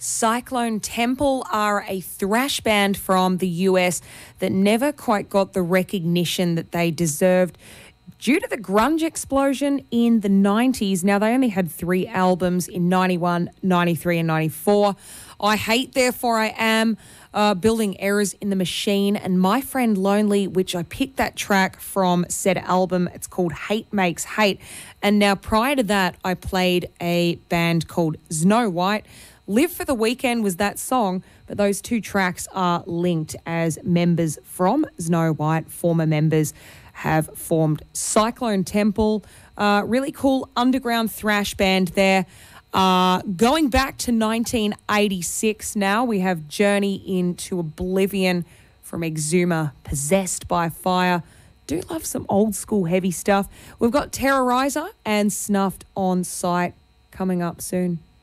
Cyclone Temple are a thrash band from the US that never quite got the recognition that they deserved due to the grunge explosion in the 90s. Now, they only had 3 albums in 91, 93 and 94. I Hate, Therefore I Am, Building Errors in the Machine, and My Friend Lonely, which I picked that track from said album. It's called Hate Makes Hate. And now prior to that, I played a band called Snow White. Live for the Weekend was that song, but those 2 tracks are linked as members from Snow White, former members, have formed Cyclone Temple. Really cool underground thrash band there. Going back to 1986 now, we have Journey into Oblivion from Exuma, Possessed by Fire. Do love some old school heavy stuff. We've got Terrorizer and Snuffed on Sight coming up soon.